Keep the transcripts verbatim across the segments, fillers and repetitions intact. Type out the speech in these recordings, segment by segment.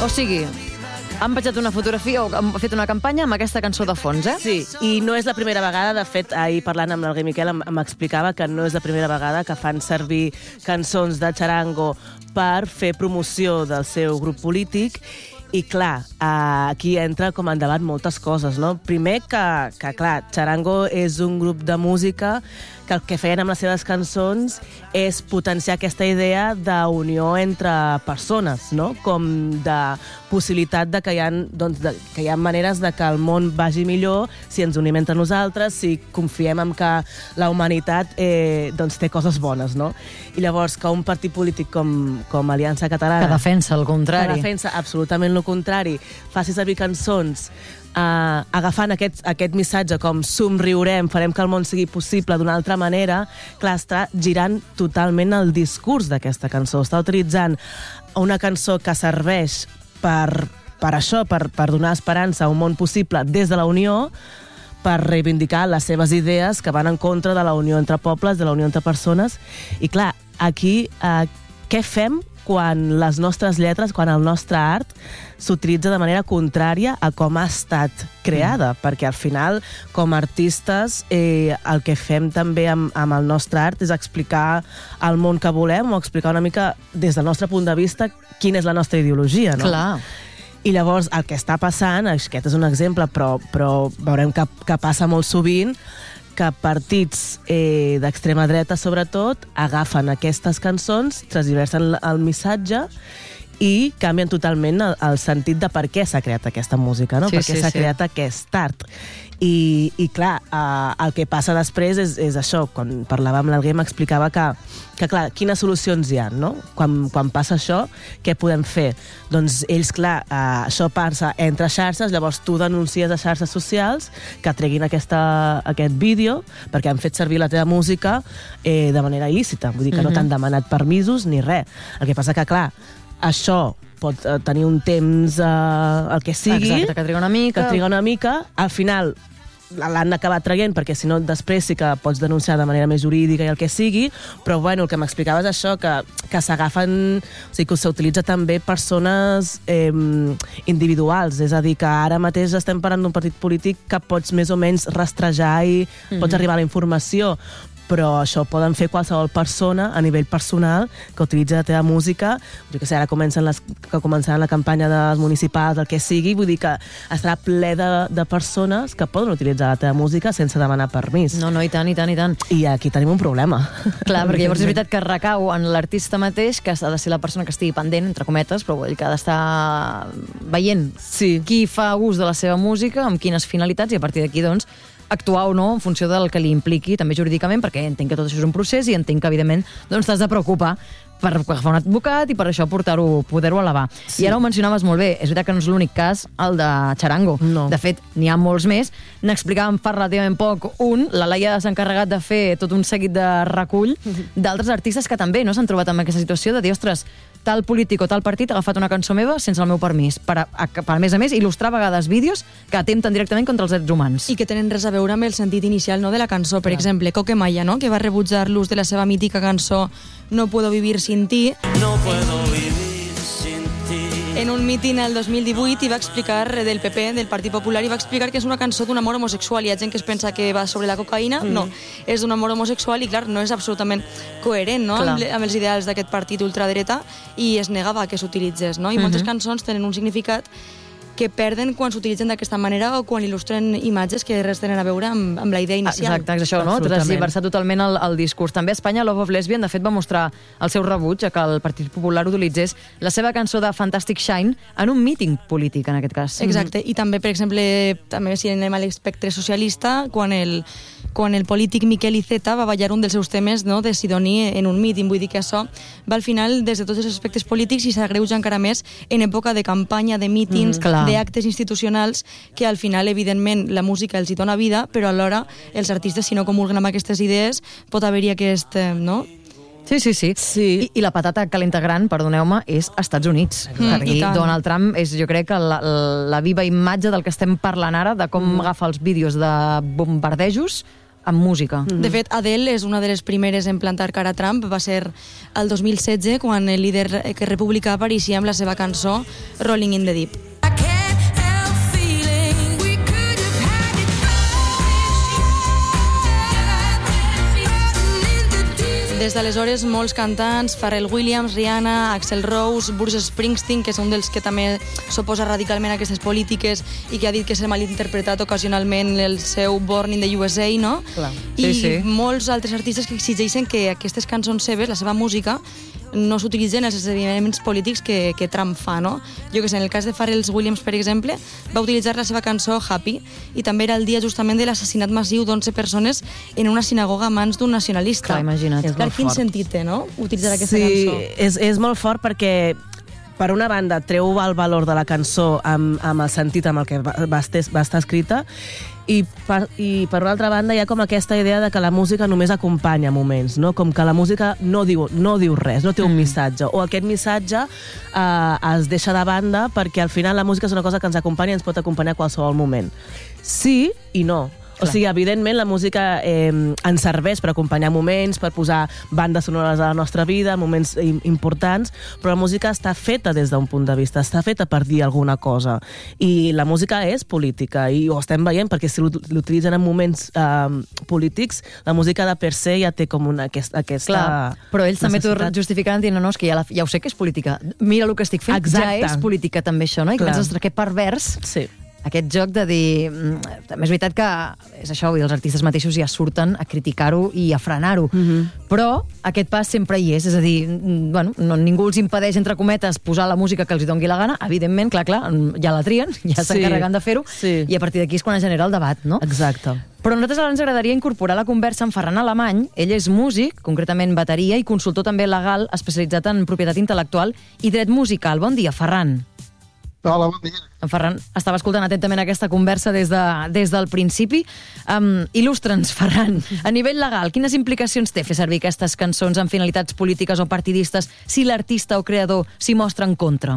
O sigui, han penjat una fotografia o han fet una campanya amb aquesta cançó de fons, eh? Sí, i no és la primera vegada. De fet, ahir parlant amb l'Alguer Miquel m'explicava que no és la primera vegada que fan servir cançons de Txarango per fer promoció del seu grup polític. I, clar, aquí entra com en debat moltes coses, no? Primer que, que clar, Txarango és un grup de música que el que feien amb les seves cançons és potenciar aquesta idea d'unió entre persones, no? Com de possibilitat de que hi ha, doncs, de, que hi ha maneres de que el món vagi millor si ens unim entre nosaltres, si confiem en que la humanitat eh, doncs, té coses bones, no? I llavors que un partit polític com, com Aliança Catalana... Que defensa el contrari. Que defensa absolutament el contrari, faci servir cançons Uh, agafant aquest, aquest missatge com somriurem, farem que el món sigui possible d'una altra manera, clar, està girant totalment el discurs d'aquesta cançó. Està utilitzant una cançó que serveix per, per això, per, per donar esperança a un món possible des de la unió, per reivindicar les seves idees que van en contra de la unió entre pobles, de la unió entre persones. I clar, aquí uh, què fem quan les nostres lletres, quan el nostre art s'utilitza de manera contrària a com ha estat creada, mm. perquè al final, com a artistes, eh, el que fem també amb, amb el nostre art és explicar el món que volem o explicar una mica, des del nostre punt de vista, quina és la nostra ideologia, no? Clar. I llavors el que està passant, aquest és un exemple, però, però veurem que, que passa molt sovint, que partits eh, d'extrema dreta, sobretot, agafen aquestes cançons, transversen el missatge i canvien totalment el, el sentit de per què s'ha creat aquesta música, no? Sí, per què sí, s'ha sí. creat aquest art. I, i clar, eh, el que passa després és, és això. Quan parlava amb l'Alguer m'explicava que, que, clar, quines solucions hi ha, no? Quan, quan passa això, què podem fer? Doncs ells, clar, eh, això passa entre xarxes, llavors tu denuncies a xarxes socials que treguin aquesta, aquest vídeo perquè han fet servir la teva música eh, de manera il·lícita. Vull dir que mm-hmm. no t'han demanat permisos ni res. El que passa que, clar, això pot eh, tenir un temps, eh, el que sigui... Exacte, que triga una mica. Que triga una mica. Al final l'han acabat traient, perquè si no després sí que pots denunciar de manera més jurídica i el que sigui, però bueno, el que m'explicava és això, que, que s'agafen, o sigui, que s'utilitza també persones eh, individuals, és a dir, que ara mateix estem parlant d'un partit polític que pots més o menys rastrejar i mm-hmm. pots arribar a la informació, però això ho poden fer qualsevol persona a nivell personal que utilitza la teva música. Jo que sé, ara comencen les, que començaran la campanya dels municipals, el que sigui, vull dir que estarà ple de, de persones que poden utilitzar la teva música sense demanar permís. No, no, i tant, i tant, i tant. I aquí tenim un problema. Clar, perquè llavors és veritat que recau en l'artista mateix, que ha de ser la persona que estigui pendent, entre cometes, però vull dir que ha d'estar veient sí. qui fa ús de la seva música, amb quines finalitats, i a partir d'aquí, doncs, actuar o no en funció del que li impliqui, també jurídicament, perquè entenc que tot això és un procés i entenc que, evidentment, doncs t'has de preocupar per agafar un advocat i per això portar-ho, poder-ho elevar. Sí. I ara ho mencionaves molt bé, és veritat que no és l'únic cas, el de Txarango. No. De fet, n'hi ha molts més. N'explicàvem fa relativament poc un, la Laia s'ha encarregat de fer tot un seguit de recull d'altres artistes que també no s'han trobat en aquesta situació de dir, ostres, tal polític o tal partit ha agafat una cançó meva sense el meu permís, per, a, a, per a més a més il·lustrar a vegades vídeos que atempten directament contra els drets humans. I que tenen res a veure amb el sentit inicial, no, de la cançó. Per Clar. exemple, Coquemaya, no, que va rebutjar l'ús de la seva mítica cançó No puedo vivir sin ti. No puedo vivir sin ti. En un míting el dos mil divuit i va explicar del P P, del Partit Popular, i va explicar que és una cançó d'un amor homosexual. Hi ha gent que es pensa que va sobre la cocaïna. Mm. No, és d'un amor homosexual i, clar, no és absolutament coherent, no?, amb, amb els ideals d'aquest partit ultradreta, i es negava que s'utilitzés, no? I mm-hmm. moltes cançons tenen un significat que perden quan s'utilitzen d'aquesta manera o quan il·lustren imatges que res tenen a veure amb, amb la idea inicial. Exacte, és això, no? Transversar totalment el, el discurs. També a Espanya, Love of Lesbian, de fet, va mostrar el seu rebuig a que el Partit Popular utilitzés la seva cançó de Fantastic Shine en un míting polític, en aquest cas. Exacte, mm-hmm. i també, per exemple, també si anem a l'espectre socialista, quan el, quan el polític Miquel Iceta va ballar un dels seus temes, no, de Sidoní en un míting. Vull dir que això va al final des de tots els aspectes polítics i s'agreuja encara més en època de campanya, de mítings, mm, d'actes institucionals, que al final, evidentment, la música els hi dona vida, però alhora els artistes, si no comulguen amb aquestes idees, pot haver-hi aquest, no? Sí, sí, sí. sí. I, I la patata calenta gran, perdoneu-me, és Estats Units. Mm, Aquí Donald Trump és, jo crec, que la, la viva imatge del que estem parlant ara, de com mm. agafa els vídeos de bombardejos amb música. De fet, Adele és una de les primeres en plantar cara a Trump. Va ser el dos mil setze quan el líder republicà apareixia amb la seva cançó Rolling in the Deep. Des d'aleshores, molts cantants, Pharrell Williams, Rihanna, Axl Rose, Bruce Springsteen, que és un dels que també s'oposa radicalment a aquestes polítiques i que ha dit que s'ha malinterpretat ocasionalment el seu Born in the U S A, no? Clar. I Sí, sí. molts altres artistes que exigeixen que aquestes cançons seves, la seva música, no s'utilitzen els esdeveniments polítics que, que Trump fa, no? Jo que sé, en el cas de Pharrell Williams, per exemple, va utilitzar la seva cançó Happy i també era el dia justament de l'assassinat massiu d'onze persones en una sinagoga a mans d'un nacionalista. Clar, imagina't. Clar, molt quin fort. sentit té, no?, utilitzar aquesta sí, cançó. és, és molt fort perquè per una banda treu el valor de la cançó amb, amb el sentit amb el que va, va, estar, va estar escrita i per, i per una altra banda hi ha com aquesta idea de que la música només acompanya moments, no? Com que la música no diu, no diu res, no té un missatge, o aquest missatge eh, es deixa de banda perquè al final la música és una cosa que ens acompanya i ens pot acompanyar a qualsevol moment. Sí i no. O sigui, evidentment, la música eh, ens serveix per acompanyar moments, per posar bandes sonores a la nostra vida, moments im importants, però la música està feta des d'un punt de vista, està feta per dir alguna cosa. I la música és política, i ho estem veient, perquè si l'utilitzen en moments eh, polítics, la música de per se ja té com una, aquesta, aquesta Clar, però ells també t'ho necessitat. justificaven dient, no, no, és que ja, la, ja ho sé que és política. Mira el que estic fent, Exacte. ja és política també això, no? I Clar. que penses que pervers Sí. aquest joc de dir... També és veritat que és això, vull dir, els artistes mateixos ja surten a criticar-ho i a frenar-ho. Mhm. Però aquest pas sempre hi és, és a dir, bueno, no, ningú els impedeix, entre cometes, posar la música que els hi doni la gana. Evidentment, clar, clar, ja la trien, ja Sí. s'encarreguen de fer-ho, Sí. i a partir d'aquí és quan es genera el debat, no? Exacte. Però a nosaltres ara ens agradaria incorporar la conversa amb Ferran Alemany. Ell és músic, concretament bateria, i consultor també legal especialitzat en propietat intel·lectual i dret musical. Bon dia, Ferran. Hola, bon dia. En Ferran estava escoltant atentament aquesta conversa des, de, des del principi. Um, Il·lustra'ns, Ferran, a nivell legal, quines implicacions té fer servir aquestes cançons amb finalitats polítiques o partidistes si l'artista o creador s'hi mostra en contra?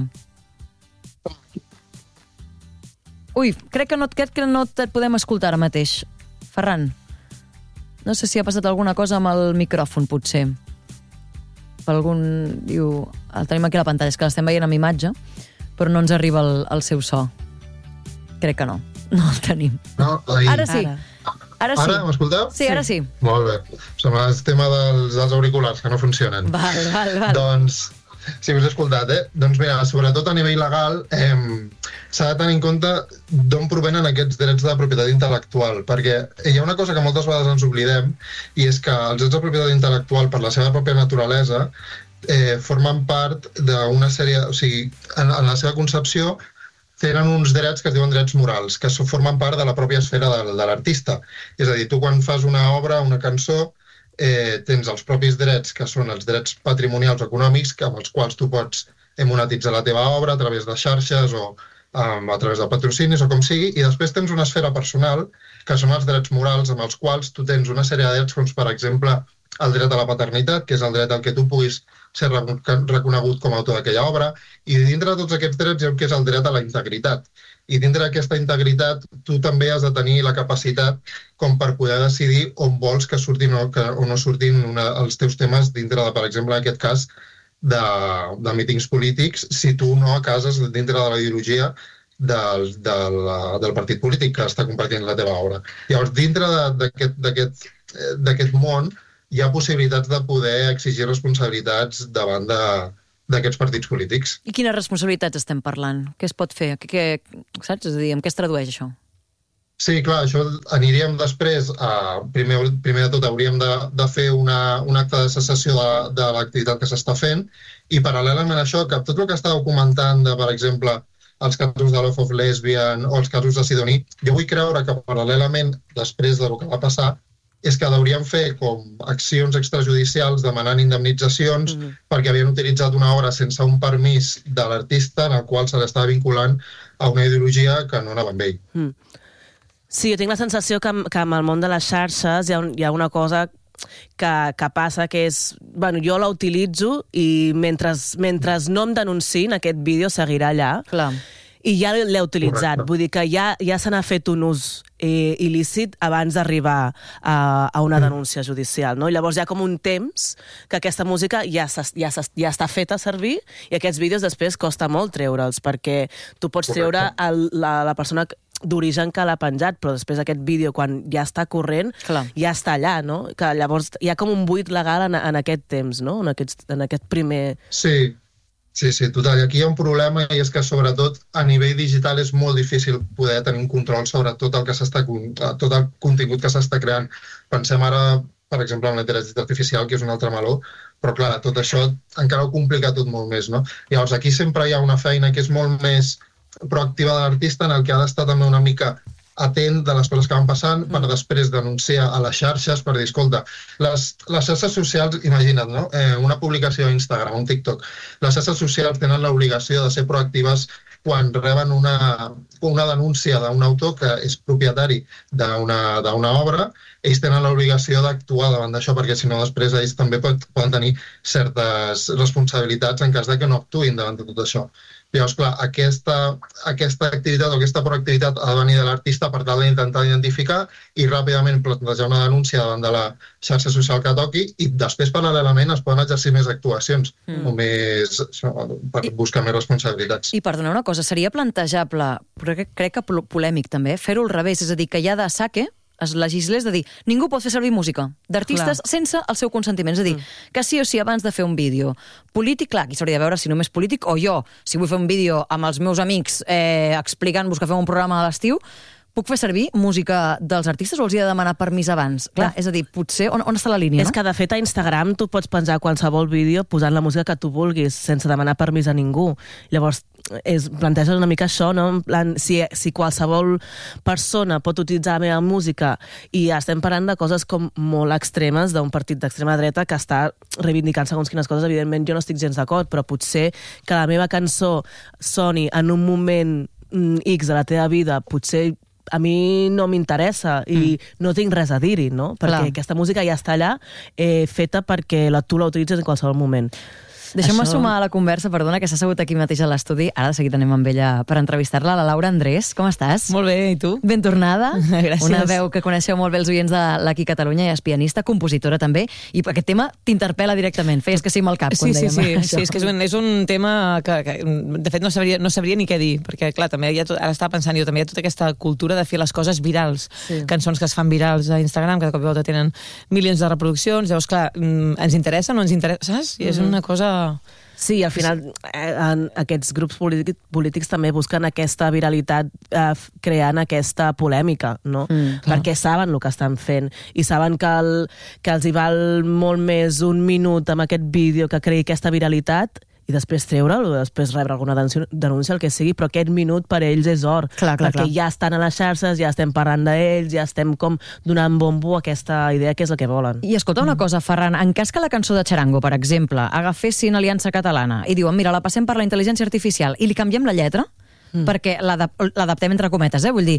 Ui, crec que no, crec que no et podem escoltar ara mateix. Ferran, no sé si ha passat alguna cosa amb el micròfon, potser. Per algun... Diu... El tenim aquí a la pantalla, és que l'estem veient amb imatge, però no ens arriba el, el seu so. Crec que no. No el tenim. No, ahir. Ara sí. Ara. Ara sí. Ara m'escolteu? Sí, ara sí. Molt bé. Sembla el tema dels, dels auriculars, que no funcionen. Val, val, val. Doncs, si us he escoltat, eh? Doncs mira, sobretot a nivell legal eh, s'ha de tenir en compte d'on provenen aquests drets de propietat intel·lectual, perquè hi ha una cosa que moltes vegades ens oblidem, i és que els drets de propietat intel·lectual, per la seva pròpia naturalesa, eh, formen part d'una sèrie... O sigui, en, en la seva concepció, tenen uns drets que es diuen drets morals, que formen part de la pròpia esfera de, de l'artista. És a dir, tu quan fas una obra, una cançó, eh, tens els propis drets, que són els drets patrimonials o econòmics, que amb els quals tu pots monetitzar la teva obra a través de xarxes o um, a través de patrocinis o com sigui, i després tens una esfera personal, que són els drets morals, amb els quals tu tens una sèrie de drets, com per exemple el dret a la paternitat, que és el dret al que tu puguis ser reconegut com a autor d'aquella obra, i dintre de tots aquests drets hi ha el que és el dret a la integritat. I dintre d'aquesta integritat tu també has de tenir la capacitat com per poder decidir on vols que surtin o, que, o no surtin una, els teus temes dintre de, per exemple, en aquest cas, de, de mítings polítics, si tu no cases dintre de la ideologia del, del, del partit polític que està compartint la teva obra. Llavors, dintre d'aquest món, hi ha possibilitats de poder exigir responsabilitats davant d'aquests partits polítics. I quines responsabilitats estem parlant? Què es pot fer? Què, què, saps? És a dir, en què es tradueix això? Sí, clar, això aniríem després, a, primer, primer de tot hauríem de, de fer una, un acte de cessació de, de l'activitat que s'està fent, i paral·lelament a això, que tot el que estàveu comentant de, per exemple, els casos de Love of Lesbian o els casos de Sidoní, jo vull creure que paral·lelament, després del que va passar, és que hauríem fer com accions extrajudicials demanant indemnitzacions mm -hmm. perquè havien utilitzat una obra sense un permís de l'artista en el qual se l'estava vinculant a una ideologia que no anava amb ell. Mm. Sí, jo tinc la sensació que, que amb el món de les xarxes hi ha, un, hi ha una cosa que, que passa, que és... Bueno, jo la utilitzo i mentre, mentre no em denunciïn, aquest vídeo seguirà allà. Clar. i ja l'he utilitzat. Correcte. Vull dir que ja, ja se n'ha fet un ús eh, il·lícit abans d'arribar a, a una denúncia judicial, no? I llavors hi ha com un temps que aquesta música ja, ja, ja està feta a servir i aquests vídeos després costa molt treure'ls, perquè tu pots Correcte. treure el, la, la persona d'origen que l'ha penjat, però després aquest vídeo, quan ja està corrent, Clar. ja està allà, no? Que llavors hi ha com un buit legal en, en aquest temps, no? En aquest, en aquest primer... Sí, sí, sí, total. I aquí hi ha un problema, i és que sobretot a nivell digital és molt difícil poder tenir un control sobre tot el que s'està, tot el contingut que s'està creant. Pensem ara, per exemple, en la intel·ligència artificial, que és un altre meló, però clar, tot això encara ho complica tot molt més, no? Llavors aquí sempre hi ha una feina que és molt més proactiva de l'artista, en el que ha d'estar també una mica atent de les coses que van passant, per després denunciar a les xarxes, per dir, escolta, les, les xarxes socials, imagina't, no? Eh, una publicació a Instagram, un TikTok, les xarxes socials tenen l'obligació de ser proactives quan reben una, una denúncia d'un autor que és propietari d'una d'una obra. Ells tenen l'obligació d'actuar davant d'això, perquè si no després ells també pot, poden tenir certes responsabilitats en cas de que no actuïn davant de tot això. Llavors, clar, aquesta, aquesta activitat o aquesta proactivitat ha de venir de l'artista per tal d'intentar identificar i ràpidament plantejar una denúncia davant de la xarxa social que toqui, i després, paral·lelament, es poden exercir més actuacions mm. o més, això, per I, buscar més responsabilitats. I perdona una cosa, seria plantejable, però crec, crec que polèmic també, fer-ho al revés, és a dir, que ja de saque es legislés de dir, ningú pot fer servir música d'artistes Clar. sense el seu consentiment. És a dir, mm. que sí o sí abans de fer un vídeo polític, clar, aquí s'hauria de veure si només polític, o jo, si vull fer un vídeo amb els meus amics eh, explicant-vos que fem un programa a l'estiu, puc fer servir música dels artistes o els hi he de demanar permís abans? Clar, és a dir, potser, on, on està la línia, és no? És que, de fet, a Instagram tu pots penjar qualsevol vídeo posant la música que tu vulguis, sense demanar permís a ningú. Llavors, és, planteja una mica això, no? En plan, si, si qualsevol persona pot utilitzar la meva música, i estem parlant de coses com molt extremes, d'un partit d'extrema dreta que està reivindicant segons quines coses, evidentment jo no estic gens d'acord, però potser que la meva cançó soni en un moment X de la teva vida, potser a mi no m'interessa i mm. no tinc res a dir-hi, no? Perquè Clar. aquesta música ja està allà, eh, feta perquè la, tu la utilitzes en qualsevol moment. Deixem-me Això... sumar a la conversa, perdona, que s'ha assegut aquí mateix a l'estudi. Ara de seguit anem amb ella per entrevistar-la. La Laura Andrés, com estàs? Molt bé, i tu? Ben tornada. Gràcies. Una veu que coneixeu molt bé els oients de l'Aquí Catalunya, i és pianista, compositora també, i aquest tema t'interpel·la directament. Feies que sí amb el cap quan sí, sí, dèiem sí, això. sí, és que és un, és un tema que, que de fet no sabria, no sabria ni què dir, perquè clar, també hi ha tot, ara estava pensant jo, també hi ha tota aquesta cultura de fer les coses virals, sí. Cançons que es fan virals a Instagram, que de cop i volta tenen milions de reproduccions, llavors clar, ens interessa, no ens interessa, saps? I és una cosa... Sí, al final eh, en aquests grups polítics, polítics també busquen aquesta viralitat eh, creant aquesta polèmica, no? Mm, perquè saben el que estan fent i saben que, el, que els hi val molt més un minut amb aquest vídeo que creï aquesta viralitat i després treure'l, o després rebre alguna denúncia, el que sigui, però aquest minut per ells és or, clar, clar, perquè clar. ja estan a les xarxes, ja estem parlant d'ells, ja estem com donant bombo a aquesta idea que és el que volen. I escolta una cosa, Ferran, en cas que la cançó de Charango, per exemple, agafessin Aliança Catalana i diuen, mira, la passem per la intel·ligència artificial i li canviem la lletra, mm. perquè l'adaptem entre cometes, eh? Vull dir,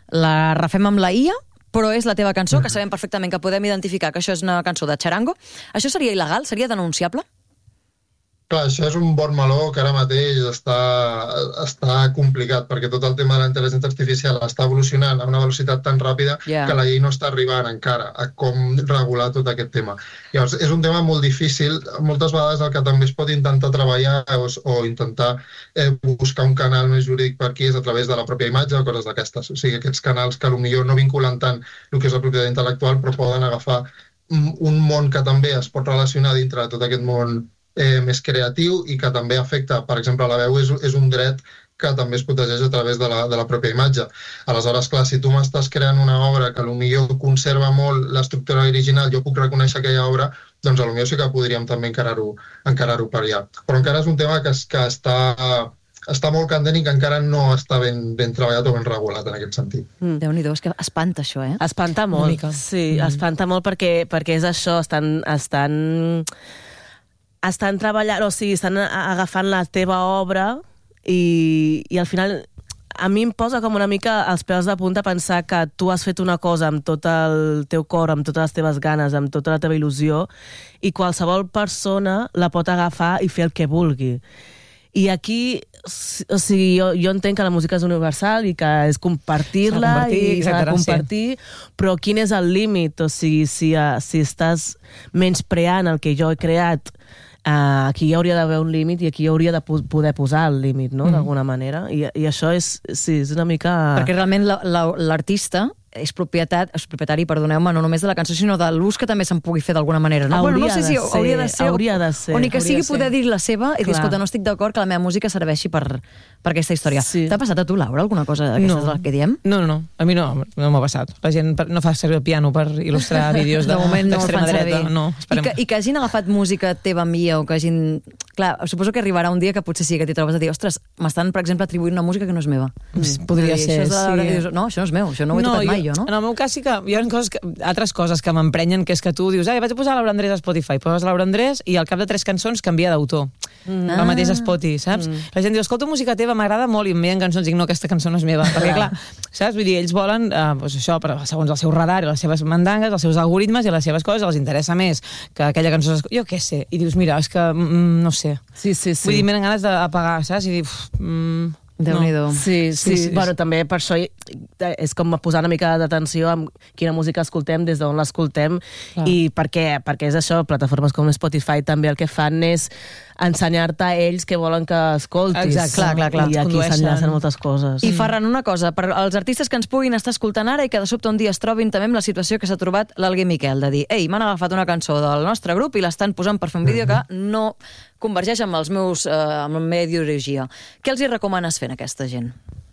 la refem amb la I A, però és la teva cançó, que sabem perfectament que podem identificar que això és una cançó de Charango. Això seria il·legal? Seria denunciable? Clar, això és un bon meló que ara mateix està, està complicat, perquè tot el tema de la intel·ligència artificial està evolucionant a una velocitat tan ràpida yeah. que la llei no està arribant encara a com regular tot aquest tema. Llavors, és un tema molt difícil. Moltes vegades el que també es pot intentar treballar o, o intentar eh, buscar un canal més jurídic per aquí és a través de la pròpia imatge o coses d'aquestes. O sigui, aquests canals que potser no vinculen tant el que és la propietat intel·lectual, però poden agafar un món que també es pot relacionar dintre de tot aquest món Eh, més creatiu i que també afecta, per exemple, la veu és, és un dret que també es protegeix a través de la, de la pròpia imatge. Aleshores, clar, si tu m'estàs creant una obra que potser conserva molt l'estructura original, jo puc reconèixer aquella obra, doncs potser sí que podríem també encarar-ho encarar-ho per allà. Però encara és un tema que, que està, està molt candent i que encara no està ben, ben treballat o ben regulat en aquest sentit. Mm. Déu-n'hi-do, és que espanta això, eh? Espanta molt, sí, mm. espanta molt perquè, perquè és això, estan... estan... estan treballant, o sigui, estan agafant la teva obra i, i al final a mi em posa com una mica els peus de punta pensar que tu has fet una cosa amb tot el teu cor, amb totes les teves ganes, amb tota la teva il·lusió, i qualsevol persona la pot agafar i fer el que vulgui. I aquí, o sigui, jo, jo entenc que la música és universal i que és compartir-la i s'ha de compartir, sí. Però quin és el límit? O sigui, si, uh, si estàs menyspreant el que jo he creat, uh, aquí hi hauria d'haver un límit i aquí hi hauria de po- poder posar el límit, no?, mm. d'alguna manera. I, i això és, sí, és una mica... Perquè realment la, la, l'artista és propietat, és propietari, perdoneu-me, no només de la cançó, sinó de l'ús que també se'n pugui fer d'alguna manera. No? Hauria bueno, no sé si de ser, hauria de ser, hauria de ser, o ni que hauria sigui de poder ser. dir la seva i dir, Clar. escolta, no estic d'acord que la meva música serveixi per, per aquesta història. Sí. T'ha passat a tu, Laura, alguna cosa d'aquestes No. del que diem? No, no, no. A mi no, no m'ha passat. La gent per- no fa servir el piano per il·lustrar vídeos de, De moment no el d'extrema fan dreta. servir. No, I, esperem. que, I que hagin agafat música teva mia o que hagin... Clar, suposo que arribarà un dia que potser sí que t'hi trobes a dir, ostres, m'estan, per exemple, atribuint una música que no és meva. Mm. Podria I ser, això és de la Laura sí. que dius, no, això no és meu, això no ho he tocat mai jo, no? En el meu cas sí que hi ha coses que, altres coses que m'emprenyen, que és que tu dius, ai, vaig a posar Laura Andrés a Spotify, poses Laura Andrés i al cap de tres cançons canvia d'autor. Mm. El mateix Spotify, saps? Mm. La gent diu, escolta música teva, m'agrada molt, i em veien cançons i dic, no, aquesta cançó no és meva. Perquè, clar, saps? Vull dir, ells volen, eh, doncs això, però, segons el seu radar i les seves mandangues, els seus algoritmes i les seves coses, els interessa més que aquella cançó... Jo què sé. I dius, mira, és que, mm, no sé. Sí, sí, sí. Vull dir, m'han ganes d'apagar, saps? I dir, uf, mm, Déu-n'hi-do. Sí, sí, Sí, sí, sí. Bueno, també per això és com posar una mica d'atenció amb quina música escoltem, des d'on l'escoltem, i perquè, perquè és això, plataformes com Spotify també el que fan és ensenyar-te a ells que volen que escoltis. Exacte, clar, clar, clar. I aquí Condueixen. s'enllacen moltes coses. I Ferran, una cosa, per als artistes que ens puguin estar escoltant ara i que de sobte un dia es trobin també amb la situació que s'ha trobat l'Alguer Miquel, de dir, ei, m'han agafat una cançó del nostre grup i l'estan posant per fer un vídeo que no convergeix amb els meus, eh, amb la meva ideologia. Què els hi recomanes fer a aquesta gent?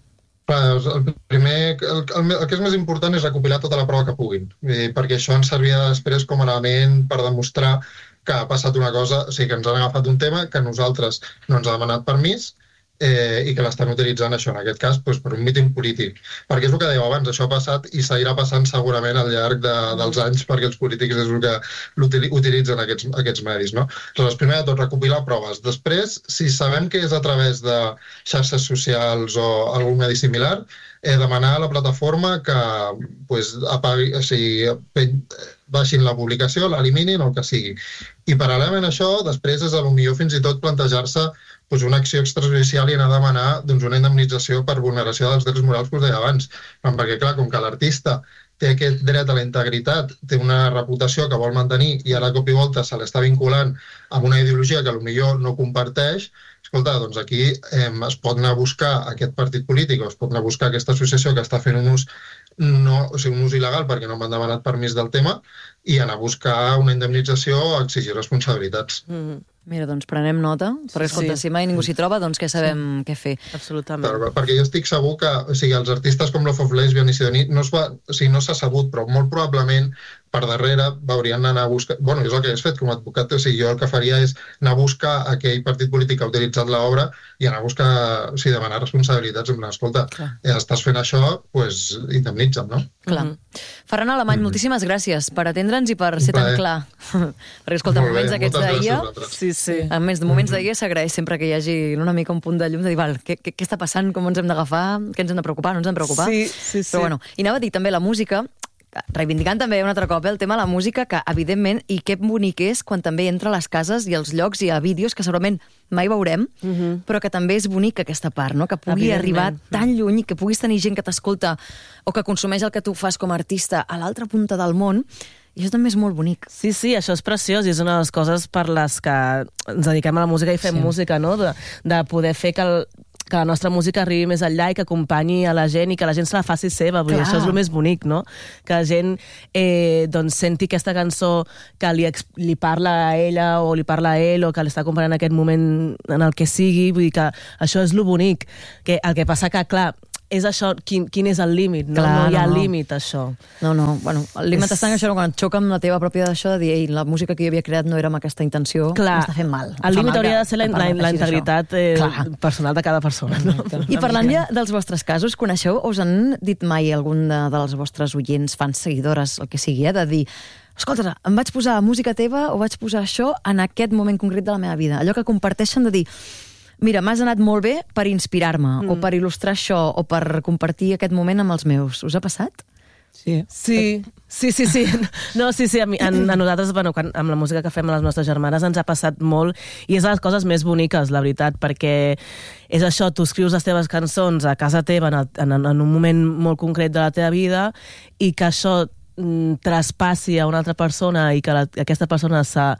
Clar, el primer, el, el, el que és més important és recopilar tota la prova que puguin, eh, perquè això ens servia després com a element per demostrar que ha passat una cosa, o sigui, que ens han agafat un tema que nosaltres no ens ha demanat permís eh, i que l'estan utilitzant això, en aquest cas, doncs, per un míting polític. Perquè és el que dèieu abans, això ha passat i seguirà passant segurament al llarg de, dels anys, perquè els polítics és el que l'utili- utilitzen aquests, aquests medis, no? Aleshores, primer de tot, recopilar proves. Després, si sabem que és a través de xarxes socials o algun medi similar, eh, demanar a la plataforma que pues, apagui, o sigui, pen- baixin la publicació, l'eliminin o el que sigui. I paral·lelament a això, després és potser fins i tot plantejar-se doncs, una acció extrajudicial i anar a demanar doncs, una indemnització per vulneració dels drets morals que us deia abans. Perquè, clar, com que l'artista té aquest dret a la integritat, té una reputació que vol mantenir i ara de cop i volta se l'està vinculant amb una ideologia que potser no comparteix, escolta, doncs aquí eh, es pot anar a buscar aquest partit polític o es pot anar a buscar aquesta associació que està fent un ús, no, o sigui, un ús il·legal perquè no m'han demanat permís del tema i anar a buscar una indemnització o exigir responsabilitats. Mm-hmm. Mira, doncs prenem nota, perquè escolta, Sí. si mai ningú s'hi troba, doncs què sabem què fer. Absolutament. Clar, perquè jo estic segur que o sigui, els artistes com Love of Lesbian i Sidoní no es va, o sigui, no s'ha sabut, però molt probablement per darrere haurien d'anar a buscar... Bueno, és el que has fet com a advocat, o sigui, jo el que faria és anar a buscar aquell partit polític que ha utilitzat l'obra i anar a buscar, o sigui, demanar responsabilitats en plan, escolta, eh, estàs fent això, doncs pues, indemnitza'm, no? Clar. Ferran Alemany, moltíssimes gràcies per atendre'ns i per ser tan plaer. clar. perquè, escolta, Molt bé, moments aquests moltes gràcies d'ahir... a vosaltres. Sí, sí. A més, de moments d'ahir s'agraeix sempre que hi hagi una mica un punt de llum de dir, val, què, què, què està passant, com ens hem d'agafar, què ens hem de preocupar, no ens hem de preocupar. Sí, sí, sí. Però bueno, i anava a dir també la música, reivindicant també un altre cop eh, el tema de la música, que evidentment, i que bonic és quan també entra a les cases i als llocs i a vídeos que segurament mai veurem, uh-huh. però que també és bonic aquesta part, no? Que pugui arribar tan lluny i que puguis tenir gent que t'escolta o que consumeix el que tu fas com a artista a l'altra punta del món. I això també és molt bonic. Sí, sí, això és preciós i és una de les coses per les que ens dediquem a la música i fem sí. música, no? De, de poder fer que, el, que la nostra música arribi més enllà i que acompanyi a la gent i que la gent se la faci seva. Vull dir, això és el més bonic, no? Que la gent eh, doncs, senti aquesta cançó que li, li parla a ella o li parla a ell o que l'està acompanyant en aquest moment en el que sigui. Vull dir que això és lo bonic. Que, el que passa que, clar, és això, quin, quin és el límit, no? Clar, no hi ha no, no. límit, això. No, no, bueno, el límit és... està en això, quan et xoca amb la teva pròpia d'això, de dir, ei, la música que jo havia creat no era amb aquesta intenció, m'està fent mal. El límit hauria de ser la, la, la integritat eh, personal de cada persona. No? I parlant ja dels vostres casos, coneixeu, us han dit mai algun de, dels vostres oients, fans, seguidores, el que sigui, eh, de dir, escolta, em vaig posar música teva o vaig posar això en aquest moment concret de la meva vida? Allò que comparteixen de dir, mira, m'has anat molt bé per inspirar-me, mm. o per il·lustrar això, o per compartir aquest moment amb els meus. Us ha passat? Sí. Sí, sí, sí, sí. No, sí, sí, a, mi, a, a nosaltres, bueno, quan, amb la música que fem a les nostres germanes ens ha passat molt i és de les coses més boniques, la veritat, perquè és això, tu escrius les teves cançons a casa teva en, el, en, en un moment molt concret de la teva vida i que això mm, traspassi a una altra persona i que la, aquesta persona s'ha...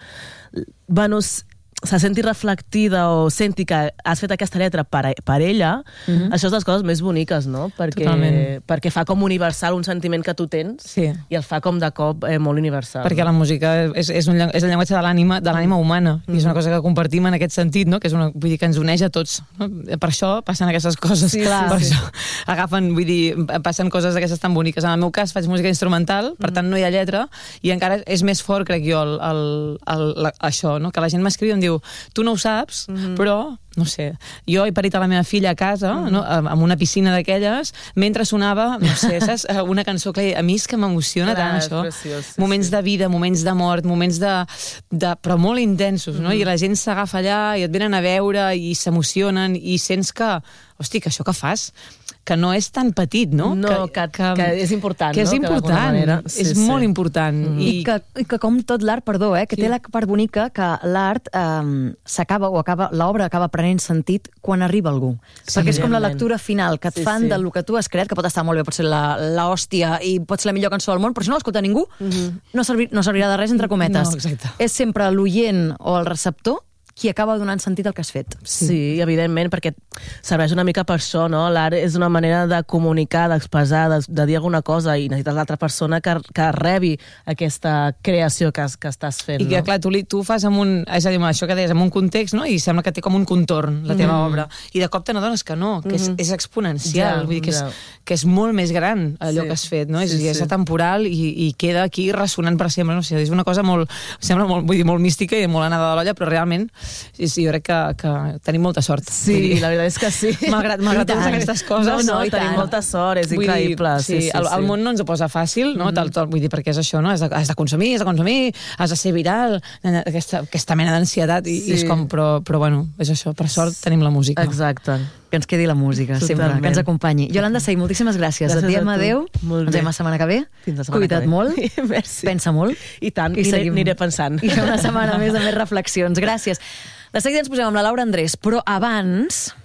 Bueno, se senti reflectida o senti que has fet aquesta lletra per, per ella, mm-hmm. això és de les coses més boniques, no? Perquè, perquè fa com universal un sentiment que tu tens sí. i el fa com de cop eh, molt universal. Perquè la música és, és, un, és el llenguatge de l'ànima de l'ànima humana, mm-hmm. i és una cosa que compartim en aquest sentit, no? Que és una, vull dir, que ens uneix a tots. No? Per això passen aquestes coses. Sí, clar. Per sí, això agafen, vull dir, passen coses d'aquestes tan boniques. En el meu cas faig música instrumental, per tant no hi ha lletra, i encara és més fort, crec jo, el, el, el, la, això, no? Que la gent m'escriu i em diu tu no ho saps, mm-hmm. però, no sé, jo he parit a la meva filla a casa, mm-hmm. no? amb una piscina d'aquelles, mentre sonava, no sé, saps? Una cançó que a mi és que m'emociona tant, això. Preciós, sí, moments sí. de vida, moments de mort, moments de... de però molt intensos, no? Mm-hmm. I la gent s'agafa allà i et venen a veure i s'emocionen i sents que, hosti, que això que fas que no és tan petit, no? No, que, que, que és important, que no? és important, Que sí, és sí. molt important. Mm-hmm. I, I, que, I que com tot l'art, perdó, eh, que sí. té la part bonica que l'art eh, s'acaba o acaba, l'obra acaba prenent sentit quan arriba algú. Sí, perquè és com la lectura final, que et sí, fan sí. del que tu has creat, que pot estar molt bé, pot ser l'hòstia i pot ser la millor cançó del món, però si no l'escolta ningú, mm-hmm. no, servir, no servirà de res, entre cometes. No, exacte. És sempre l'oient o el receptor qui acaba donant sentit al que has fet. Sí. sí, evidentment, perquè serveix una mica per això, no? L'art és una manera de comunicar, d'expressar, de, de dir alguna cosa i necessites l'altra persona que, que rebi aquesta creació que, que estàs fent. I que, no? clar, tu, li, tu fas amb un... És a dir, això que deies, amb un context, no? I sembla que té com un contorn, la teva mm. obra. I de cop te n'adones que no, que és, mm-hmm. és exponencial. Ja, vull dir que, ja. és, que és molt més gran allò sí. que has fet, no? És, sí, és sí. atemporal i, i queda aquí ressonant per sempre. No? O sigui, és una cosa molt... Sembla molt, vull dir, molt mística i molt anada de l'olla, però realment sí, sí, jo crec que, que tenim molta sort. Sí, dir, la veritat és que sí. Malgrat, malgrat totes aquestes coses... No, no, tenim molta sort, és increïble. Dir, sí, sí, sí, el, el món no ens ho posa fàcil, no? Mm. Tal, tal, vull dir, perquè és això, no? Has de, has de consumir, has de consumir, has de ser viral, aquesta, aquesta mena d'ansietat, i, sí. i és com, però, però bueno, és això, per sort tenim la música. Exacte. Que ens quedi la música, Totalment. sempre, que ens acompanyi. Iolanda Sey, moltíssimes gràcies. gràcies Et diem adeu. Ens veiem la setmana que ve. Fins la setmana Cuida't que ve. molt. Merci. Pensa molt. I tant, I aniré, seguim. aniré pensant. I fem una setmana més de més reflexions. Gràcies. De seguida ens posem amb la Laura Andrés, però abans